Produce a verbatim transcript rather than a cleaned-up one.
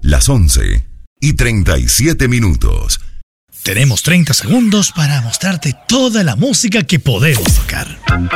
las once y treinta y siete minutos. Tenemos treinta segundos para mostrarte toda la música que podemos tocar.